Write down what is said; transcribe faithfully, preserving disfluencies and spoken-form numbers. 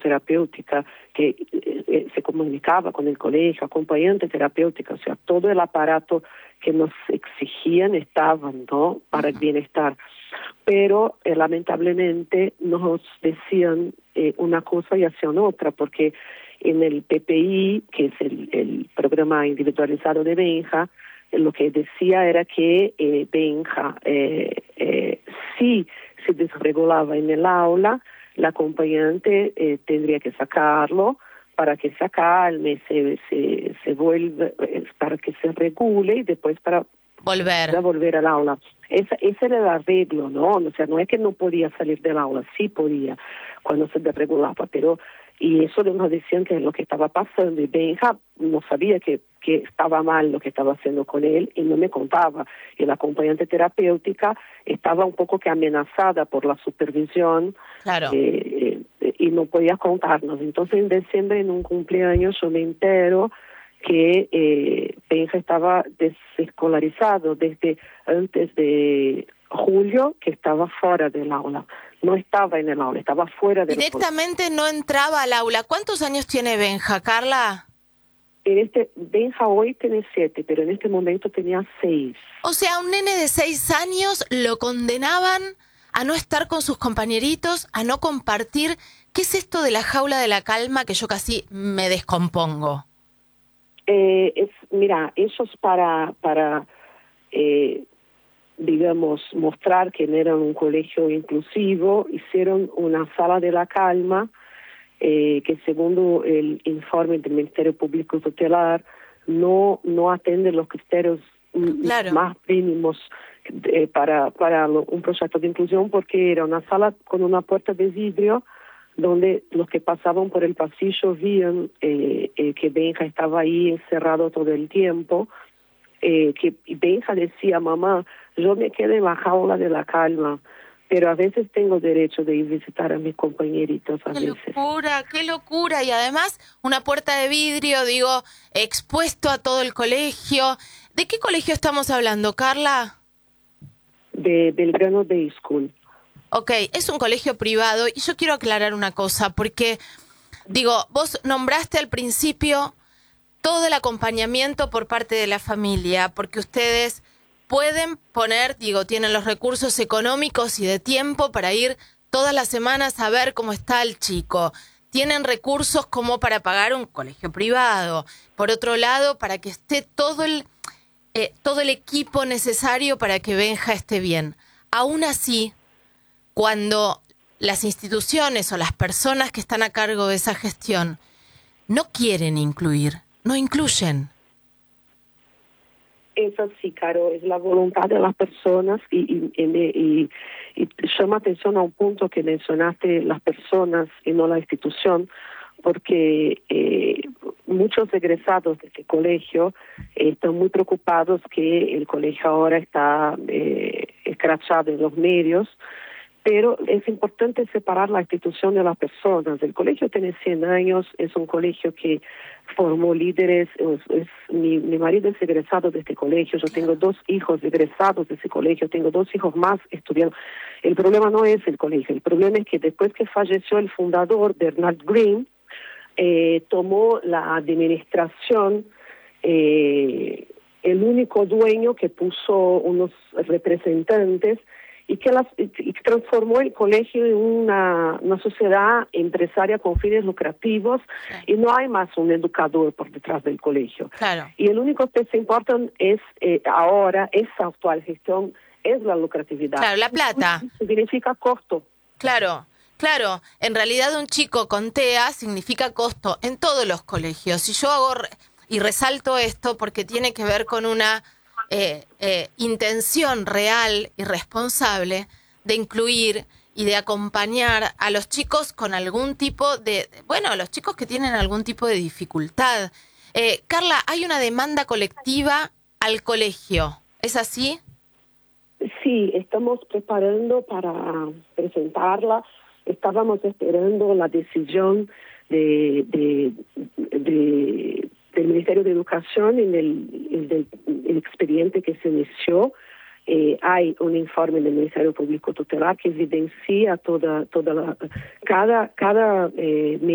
terapéutica que eh, se comunicaba con el colegio, acompañante terapéutica, o sea, todo el aparato que nos exigían estaban, ¿no?, para el bienestar. Pero eh, lamentablemente nos decían eh, una cosa y hacían otra, porque en el P P I, que es el, el programa individualizado de Benja, lo que decía era que eh, Benja, eh, eh, si se desregulaba en el aula, la acompañante eh, tendría que sacarlo para que se calme, se, se, se vuelva, eh, para que se regule y después para volver, para volver al aula. Esa, ese era el arreglo, ¿no? O sea, no es que no podía salir del aula, sí podía cuando se desregulaba, pero y eso nos decían que es lo que estaba pasando, y Benja no sabía que, que estaba mal lo que estaba haciendo con él y no me contaba, y la acompañante terapéutica estaba un poco que amenazada por la supervisión. Claro. eh, eh, y no podía contarnos. Entonces en diciembre, en un cumpleaños, yo me entero que eh, Benja estaba desescolarizado desde antes de julio, que estaba fuera del aula. No estaba en el aula, estaba fuera del aula. Directamente no entraba al aula. ¿Cuántos años tiene Benja, Carla? En este, Benja hoy tiene siete, pero en este momento tenía seis. O sea, un nene de seis años lo condenaban a no estar con sus compañeritos, a no compartir. ¿Qué es esto de la jaula de la calma que yo casi me descompongo? Eh, es, mira, eso es para, para eh, digamos, mostrar que eran un colegio inclusivo. Hicieron una sala de la calma eh, que, según el informe del Ministerio Público Tutelar, no, no atende los criterios Claro. más mínimos eh, para, para lo, un proyecto de inclusión, porque era una sala con una puerta de vidrio donde los que pasaban por el pasillo vían eh, eh, que Benja estaba ahí encerrado todo el tiempo, eh, que Benja decía: mamá, yo me quedé en la jaula de la calma, pero a veces tengo derecho de ir a visitar a mis compañeritos. A ¡Qué veces. locura, qué locura! Y además una puerta de vidrio, digo, expuesto a todo el colegio. ¿De qué colegio estamos hablando, Carla? De Belgrano Day School. Ok, es un colegio privado y yo quiero aclarar una cosa, porque, digo, vos nombraste al principio todo el acompañamiento por parte de la familia, porque ustedes pueden poner, digo, tienen los recursos económicos y de tiempo para ir todas las semanas a ver cómo está el chico. Tienen recursos como para pagar un colegio privado. Por otro lado, para que esté todo el, eh, todo el equipo necesario para que Benja esté bien. Aún así, cuando las instituciones o las personas que están a cargo de esa gestión no quieren incluir, no incluyen. Es así, Caro, es la voluntad de las personas y, y, y, y, y llama atención a un punto que mencionaste, las personas y no la institución, porque eh, muchos egresados de este colegio eh, están muy preocupados que el colegio ahora está eh, escrachado en los medios. Pero es importante separar la institución de las personas. El colegio tiene cien años, es un colegio que formó líderes. Es, es, mi, mi marido es egresado de este colegio, yo tengo dos hijos egresados de ese colegio, tengo dos hijos más estudiando. El problema no es el colegio, el problema es que después que falleció el fundador, Bernard Green, eh, tomó la administración, eh, el único dueño que puso unos representantes y que las, y transformó el colegio en una, una sociedad empresaria con fines lucrativos, sí. Y no hay más un educador por detrás del colegio. Claro. Y el único que se importa es eh, ahora, esa actual gestión, es la lucratividad. Claro, la plata. Significa costo. Claro, claro. En realidad un chico con T E A significa costo en todos los colegios. Y yo hago, y resalto esto porque tiene que ver con una Eh, eh, intención real y responsable de incluir y de acompañar a los chicos con algún tipo de, bueno, a los chicos que tienen algún tipo de dificultad. Eh, Carla, hay una demanda colectiva al colegio, ¿es así? Sí, estamos preparando para presentarla. Estábamos esperando la decisión de, de, de del Ministerio de Educación en el, el, del, el expediente que se inició. Eh, hay un informe del Ministerio Público Tutelar que evidencia toda, toda la, cada, cada eh,